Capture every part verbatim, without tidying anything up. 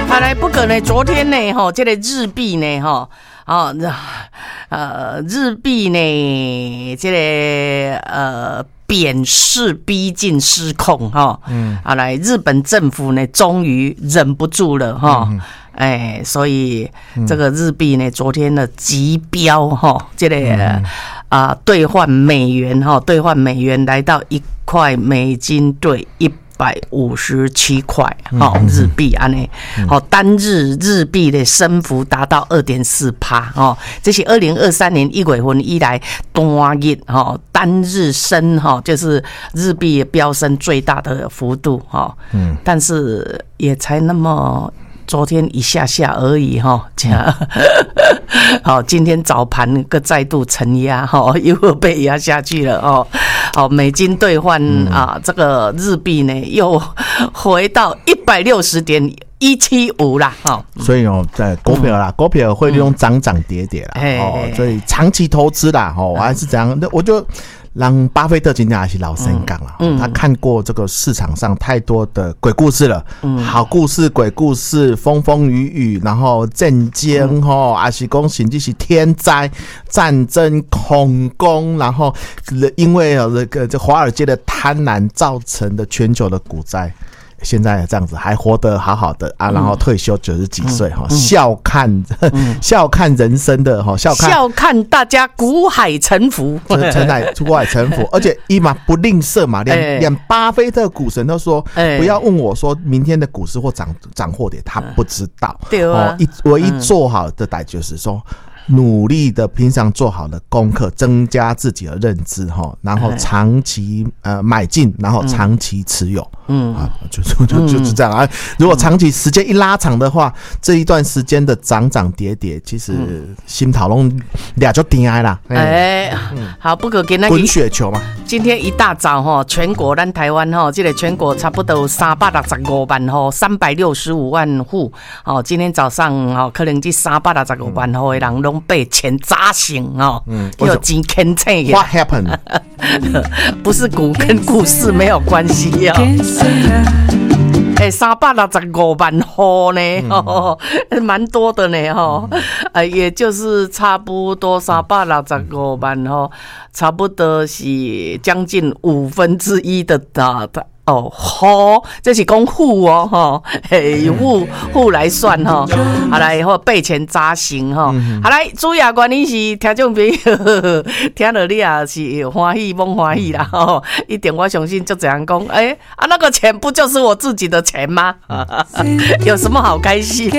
好来，不过呢，昨天呢，哈，这个日币呢，哈，哦，呃，日币呢，这个呃。贬势逼近失控哈，嗯，好来，日本政府呢终于忍不住了哈，嗯、哎，所以这个日币呢昨天的急飙哈，这个啊兑换美元哈，兑换美元来到一块美金兑一百五十七块哈日币安呢，好单日日币的升幅达到二点四趴哦，这是二零二三年一月份以来单日哈单日升哈，就是日币飙升最大的幅度哈，嗯，但是也才那么。昨天一下下而已哈，好，今天早盘个再度承压哈，又被压下去了哦。好，美金兑换啊，这个日币呢又回到一百六十点一七五啦，哈。 所以哦，在股票啦，股票汇率用涨涨跌跌啦，哦，所以长期投资啦，哦，我还是这样，我就。让巴菲特今天还是老生讲了，嗯嗯、他看过这个市场上太多的鬼故事了，嗯、好故事、鬼故事、风风雨雨，然后震惊哈，还是讲甚至是天灾、战争、恐攻，然后因为这个这华尔街的贪婪造成的全球的股灾。现在这样子还活得好好的啊，然后退休九十几岁哈，笑看笑看人生的哈，笑看笑看大家股海沉浮， 沉海股海沉浮，而且一嘛不吝啬嘛，连连巴菲特股神都说，不要问我说明天的股市或涨涨或跌，他不知道。对啊，一唯一做好的代就是说。努力的平常做好的功课，增加自己的认知哈，然后长期呃买进，然后长期持有，嗯啊，就就就就是这样啊。如果长期时间一拉长的话，这一段时间的涨涨跌跌，其实心头拢俩就定爱啦。 哎，好，不可给那滚雪球嘛。 今天一大早哈，全国咱台湾哈，这个全国差不多有三百六十五万哈，三百六十五万户哦。今天早上哈，可能这三百六十五万户的人拢被钱砸醒哦，嗯，有钱坑钱。 What happened？ 不是股跟股市没有关系哦。哎，三百六十五万户呢，哦，蛮多的呢，哈，呃，也就是差不多三百六十五万哈，差不多是将近五分之一的啊。哦，户，这是讲户哦，哈，嘿，户户来算哈，好来或被钱砸醒哈，好来，主要原因是听众朋友听到你也是欢喜蒙欢喜啦，吼，一点我相信就这样讲，哎、欸、啊，那个钱不就是我自己的钱吗？有什么好开心？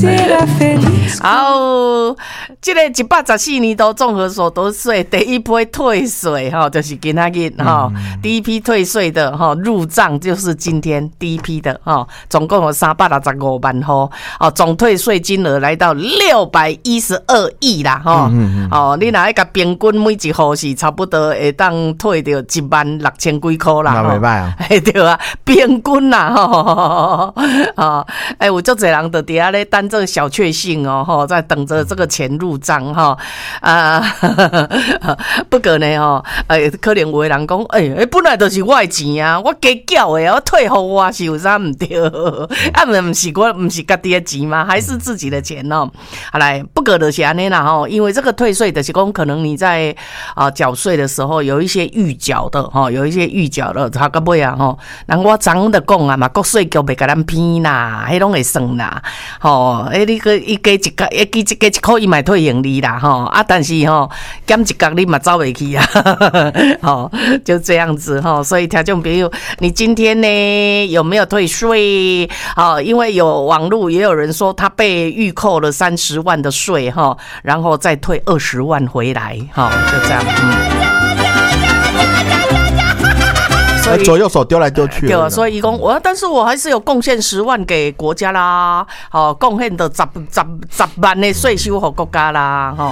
好，这个一百十四年度综合所得税第一批退税哈，就是今仔日哈，第一批退税的哈入账就是今天第一批的哈，总共有三百六十五万户哦，总退税金额来到六百一十二亿啦哈，哦，你若一个平均每一户是差不多会当退掉一万六千几块啦， 那袂歹啊， 对啊，平均啦哈，啊，哎，有足侪人就底下咧等这个小确幸哦，哈，在等着这个钱入账哈，啊，不过呢哈，哎，可能有的人讲，哎、欸，本来就是我的钱啊，我加缴的，我退给我是有啥唔对？啊，唔是我唔是家己的钱吗？还是自己的钱哦？好来，不过就是安尼啦哈，因为这个退税的是讲，可能你在啊缴税的时候有一些预缴的哈，有一些预缴的，他个尾啊哈，人我昨的讲啊嘛，国税局袂甲咱骗啦，迄拢会算啦，吼，诶，你个一加一角，一加一加一块，伊嘛退盈利啦，吼啊，但是吼减一角你嘛走袂去啊，吼，就这样子哈，所以听众朋友，你今天呢有没有退税？好，因为有网络也有人说他被预扣了三十万的税哈，然后再退二十万回来，哈，就这样，嗯。 左右手丢来丢去， 对啊，所以讲我，但是我还是有贡献十万给国家啦，好，贡献的十十十万的税收给国家啦，哈。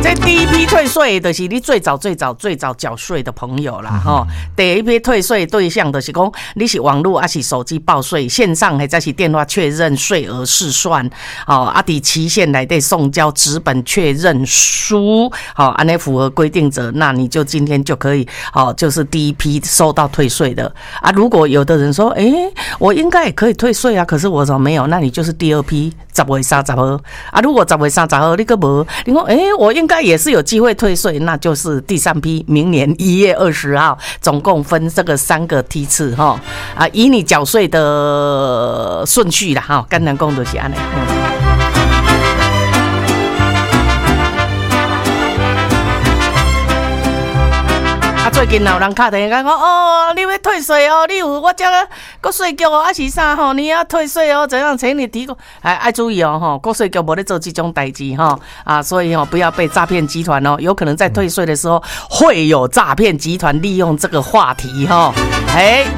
这第一批退税就是你最早最早最早缴税的朋友啦，吼、嗯。第一批退税对象就是讲你是网络还是手机报税，线上或者是电话确认税额试算，哦，啊，伫期限内得送交纸本确认书，好、哦，安尼符合规定者，那你就今天就可以，哦，就是第一批收到退税的啊。如果有的人说，哎、欸，我应该也可以退税啊，可是我怎么没有？那你就是第二批，十月三十号啊。如果十月三十号你个无，你说，哎、欸，我应该也是有机会退税，那就是第三批，明年一月二十号，总共分这个三个梯次哈啊，以你缴税的顺序啦哈，简单讲就是安尼。嗯最近有人打电话讲哦，你要退税哦，你有我这个国税局哦，还是啥吼？你要退税哦，怎样？请你提供，哎，爱注意哦，吼，国税局无咧做这种代志哈啊，所以哦，不要被诈骗集团哦，有可能在退税的时候会有诈骗集团利用这个话题哈，哎。